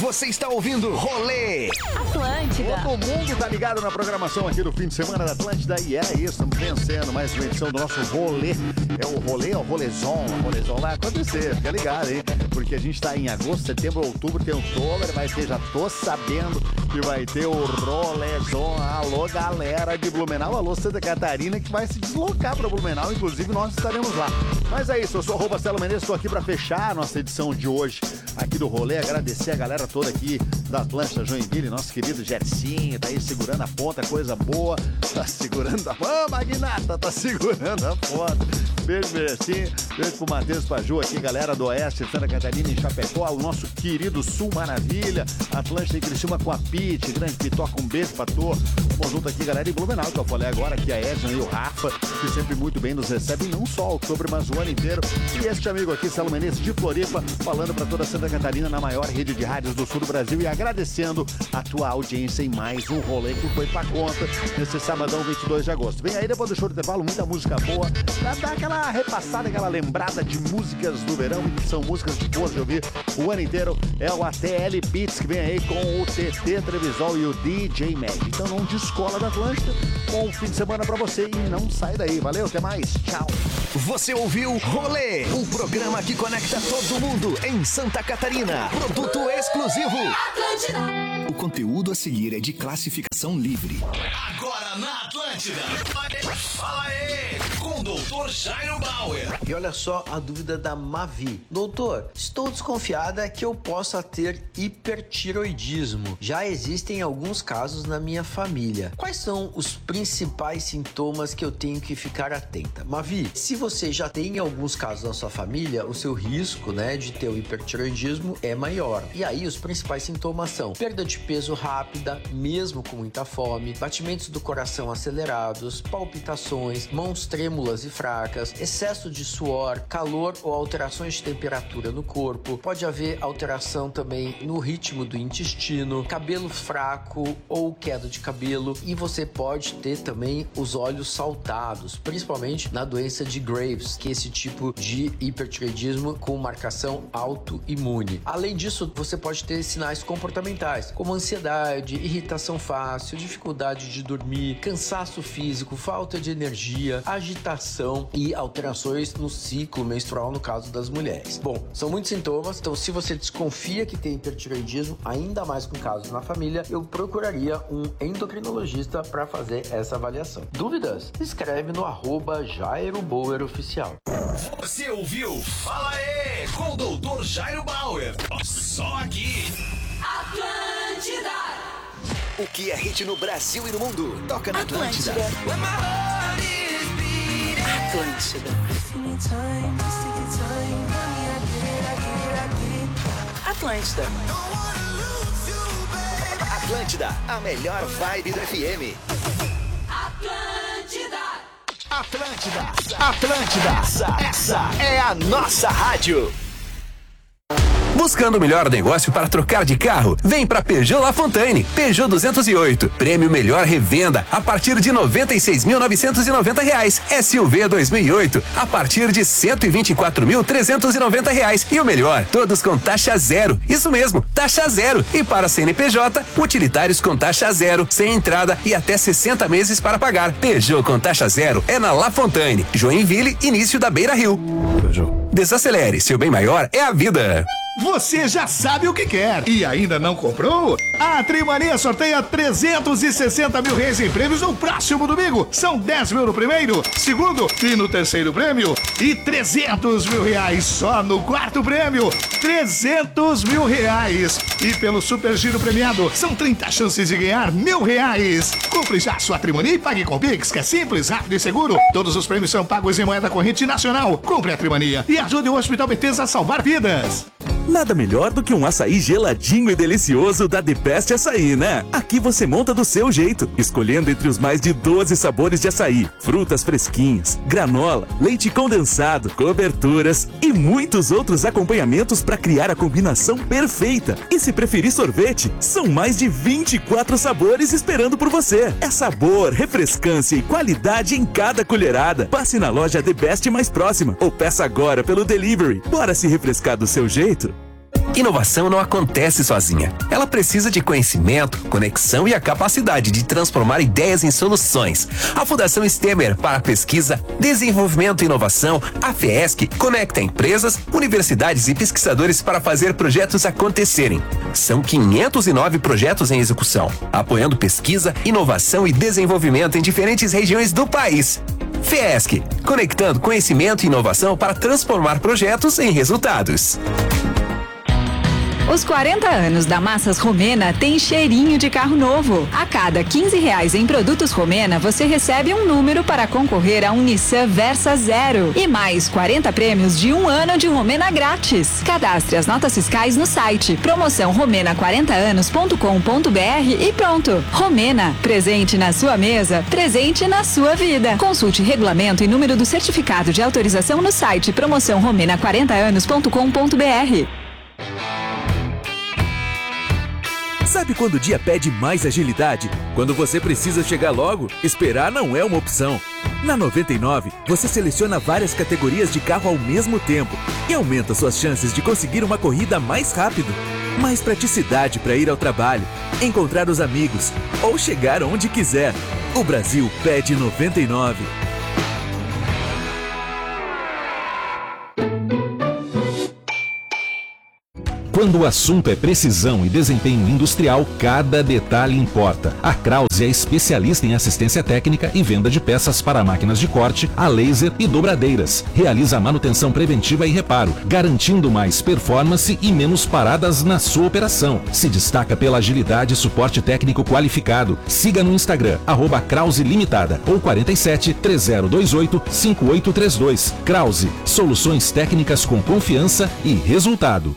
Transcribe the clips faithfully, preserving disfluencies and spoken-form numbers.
Você está ouvindo Rolê Atlântida. Todo mundo tá ligado na programação aqui do fim de semana da Atlântida e é isso, estamos vencendo mais uma edição do nosso Rolê. É o Rolê, é o Rolezão, o Rolezão vai acontecer, fica ligado, hein? Porque a gente tá em agosto, setembro, outubro, tem outubro, vai ter, já tô sabendo que vai ter o Rolezão. Alô, galera de Blumenau, alô, Santa Catarina, que vai se deslocar para Blumenau, inclusive nós estaremos lá. Mas é isso, eu sou o arroba Celo Menezes, estou aqui para fechar a nossa edição de hoje aqui do Rolê, agradecer a galera toda aqui da Atlântida Joinville, nosso querido Gersinho, tá aí segurando a ponta, coisa boa, tá segurando a... Ô, Magnata, tá segurando a ponta. Beijo, Gersinho, beijo pro Matheus Paju aqui, galera do Oeste, Santa Catarina e Chapecó, o nosso querido Sul Maravilha, Atlântida e Criciúma com a Pete, grande Pitoca, um beijo pra tu. Vamos junto aqui, galera, em Blumenau, que eu falei agora, aqui a Edna e o Rafa, que sempre muito bem nos recebem, não só outubro, mas o ano inteiro. E este amigo aqui, Celo Menezes de Floripa, falando pra toda Santa Catarina, na maior rede de rádios do sul do Brasil, e agradecendo a tua audiência em mais um Rolê que foi pra conta nesse sabadão vinte e dois de agosto. Vem aí depois do show do intervalo, muita música boa, pra dar aquela repassada, aquela lembrada de músicas do verão, que são músicas de boas de ouvir o ano inteiro. É o A T L Beats que vem aí com o T T Trevisol e o D J Mag. Então não descola da Atlântida, bom fim de semana pra você e não sai daí. Valeu, até mais, tchau. Você ouviu Rolê, o programa que conecta todo mundo em Santa Catarina. Produto exclusivo Atlântida. O conteúdo a seguir é de classificação livre. Agora na Atlântida. Fala aí, com o doutor Jairo Bauer. E olha só a dúvida da Mavi. Doutor, estou desconfiada que eu possa ter hipertiroidismo. Já existem alguns casos na minha família. Quais são os principais sintomas que eu tenho que ficar atenta? Mavi, se você já tem alguns casos na sua família, o seu risco, né, de ter o hipertiroidismo é maior. E aí os principais sintomas são perda de peso rápida, mesmo com muita fome, batimentos do coração acelerados, palpitações, mãos trêmulas e fracas, excesso de suor, calor ou alterações de temperatura no corpo. Pode haver alteração também no ritmo do intestino, cabelo fraco ou queda de cabelo, e você pode ter também os olhos saltados, principalmente na doença de Graves, que é esse tipo de hipertireoidismo com marcação autoimune. Além disso, você pode ter sinais comportamentais, como ansiedade, irritação fácil, dificuldade de dormir, cansaço físico, falta de energia, agitação e alterações no ciclo menstrual no caso das mulheres. Bom, são muitos sintomas, então se você desconfia que tem hipertireoidismo, ainda mais com casos na família, eu procuraria um endocrinologista para fazer essa avaliação. Dúvidas? Escreve no arroba Jairo Bauer Oficial. Você ouviu? Fala aí, com o doutor Jairo Bauer. Só aqui. Atlântida. O que é hit no Brasil e no mundo, toca na Atlântida. Atlântida. Atlântida. Atlântida, a melhor vibe do F M. Atlântida. Atlântida, Atlântida, essa, essa é a nossa rádio. Buscando o melhor negócio para trocar de carro? Vem para Peugeot Lafontaine. Peugeot duzentos e oito. Prêmio Melhor Revenda a partir de noventa e seis mil novecentos e noventa reais. S U V dois mil e oito a partir de cento e vinte e quatro mil trezentos e noventa reais. E o melhor, todos com taxa zero. Isso mesmo, taxa zero. E para C N P J, utilitários com taxa zero, sem entrada e até sessenta meses para pagar. Peugeot com taxa zero é na Lafontaine, Joinville, início da Beira Rio. Peugeot. Desacelere, seu bem maior é a vida. Você já sabe o que quer e ainda não comprou? A Trimania sorteia trezentos e sessenta mil reais em prêmios no próximo domingo. São dez mil no primeiro, segundo e no terceiro prêmio. E trezentos mil reais só no quarto prêmio. trezentos mil reais. E pelo Super Giro premiado, são trinta chances de ganhar mil reais. Compre já sua Trimania e pague com Pix, que é simples, rápido e seguro. Todos os prêmios são pagos em moeda corrente nacional. Compre a Trimania e ajude o Hospital Bethesda a salvar vidas. Nada melhor do que um açaí geladinho e delicioso da The Best Açaí, né? Aqui você monta do seu jeito, escolhendo entre os mais de doze sabores de açaí, frutas fresquinhas, granola, leite condensado, coberturas e muitos outros acompanhamentos para criar a combinação perfeita. E se preferir sorvete, são mais de vinte e quatro sabores esperando por você. É sabor, refrescância e qualidade em cada colherada. Passe na loja The Best mais próxima ou peça agora pelo delivery. Bora se refrescar do seu jeito? Inovação não acontece sozinha. Ela precisa de conhecimento, conexão e a capacidade de transformar ideias em soluções. A Fundação Stemer para Pesquisa, Desenvolvimento e Inovação, a FESC, conecta empresas, universidades e pesquisadores para fazer projetos acontecerem. São quinhentos e nove projetos em execução, apoiando pesquisa, inovação e desenvolvimento em diferentes regiões do país. FESC, conectando conhecimento e inovação para transformar projetos em resultados. Os quarenta anos da Massas Romena tem cheirinho de carro novo. A cada quinze reais em produtos Romena, você recebe um número para concorrer a um Nissan Versa Zero e mais quarenta prêmios de um ano de Romena grátis. Cadastre as notas fiscais no site promoção romena quarenta anos ponto com ponto br e pronto. Romena, presente na sua mesa, presente na sua vida. Consulte regulamento e número do certificado de autorização no site promoção romena quarenta anos ponto com ponto br. Sabe quando o dia pede mais agilidade? Quando você precisa chegar logo, esperar não é uma opção. Na noventa e nove, você seleciona várias categorias de carro ao mesmo tempo e aumenta suas chances de conseguir uma corrida mais rápido. Mais praticidade para ir ao trabalho, encontrar os amigos ou chegar onde quiser. O Brasil pede noventa e nove. Quando o assunto é precisão e desempenho industrial, cada detalhe importa. A Krause é especialista em assistência técnica e venda de peças para máquinas de corte, a laser e dobradeiras. Realiza manutenção preventiva e reparo, garantindo mais performance e menos paradas na sua operação. Se destaca pela agilidade e suporte técnico qualificado. Siga no Instagram, arroba Krause Limitada ou quarenta e sete, três zero dois oito, cinco oito três dois. Krause, soluções técnicas com confiança e resultado.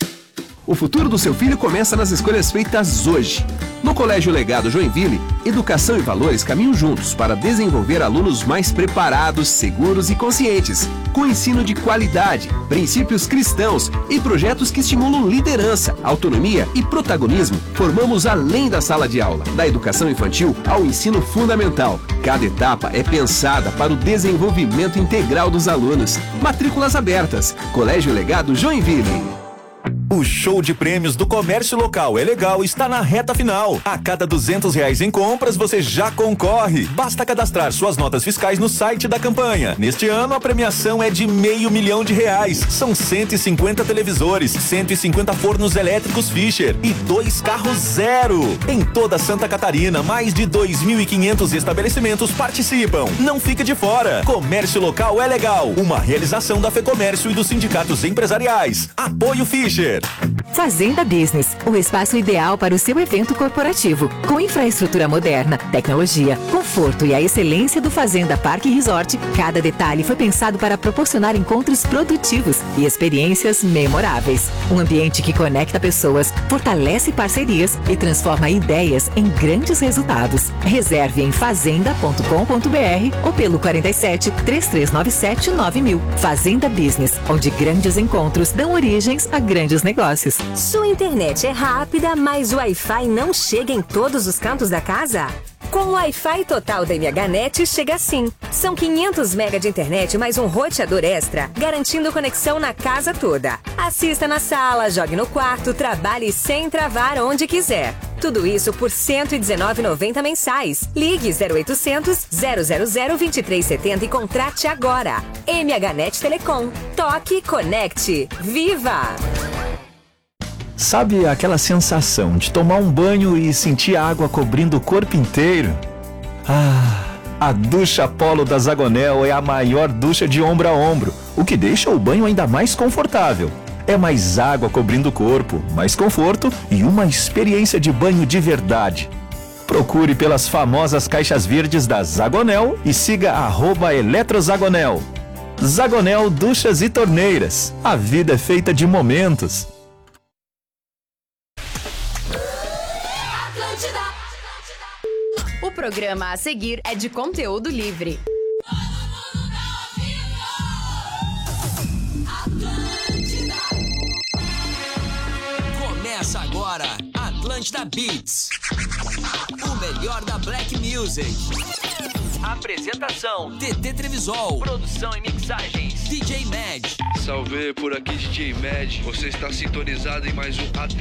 O futuro do seu filho começa nas escolhas feitas hoje. No Colégio Legado Joinville, educação e valores caminham juntos para desenvolver alunos mais preparados, seguros e conscientes, com ensino de qualidade, princípios cristãos e projetos que estimulam liderança, autonomia e protagonismo. Formamos além da sala de aula, da educação infantil ao ensino fundamental. Cada etapa é pensada para o desenvolvimento integral dos alunos. Matrículas abertas. Colégio Legado Joinville. O show de prêmios do comércio local é legal, está na reta final. A cada duzentos reais em compras, você já concorre. Basta cadastrar suas notas fiscais no site da campanha. Neste ano, a premiação é de meio milhão de reais. São cento e cinquenta televisores, cento e cinquenta fornos elétricos Fischer e dois carros zero. Em toda Santa Catarina, mais de dois mil e quinhentos estabelecimentos participam. Não fique de fora. Comércio local é legal. Uma realização da FEComércio e dos sindicatos empresariais. Apoio Fischer. Fazenda Business, o espaço ideal para o seu evento corporativo, com infraestrutura moderna, tecnologia, conforto e a excelência do Fazenda Parque Resort. Cada detalhe foi pensado para proporcionar encontros produtivos e experiências memoráveis. Um ambiente que conecta pessoas, fortalece parcerias e transforma ideias em grandes resultados. Reserve em fazenda ponto com ponto br ou pelo quarenta e sete, três três nove sete, nove mil. Fazenda Business, onde grandes encontros dão origens a grandes negócios. Sua internet é rápida, mas o Wi-Fi não chega em todos os cantos da casa? Com o Wi-Fi total da MHNet chega assim. São quinhentos megas de internet mais um roteador extra, garantindo conexão na casa toda. Assista na sala, jogue no quarto, trabalhe sem travar onde quiser. Tudo isso por cento e dezenove reais e noventa centavos mensais. Ligue zero oitocentos, zero zero zero, dois três sete zero e contrate agora. MHNet Telecom. Toque, conecte. Viva! Sabe aquela sensação de tomar um banho e sentir a água cobrindo o corpo inteiro? Ah, a ducha Polo da Zagonel é a maior ducha de ombro a ombro, o que deixa o banho ainda mais confortável. É mais água cobrindo o corpo, mais conforto e uma experiência de banho de verdade. Procure pelas famosas caixas verdes da Zagonel e siga arroba Eletrozagonel. Zagonel Duchas e Torneiras. A vida é feita de momentos. O programa a seguir é de conteúdo livre. Começa agora Atlântida Beats, o melhor da Black Music. Apresentação: T T Trevisol. Produção e mixagens: D J Mad. Salve, por aqui D J Mad. Você está sintonizado em mais um A T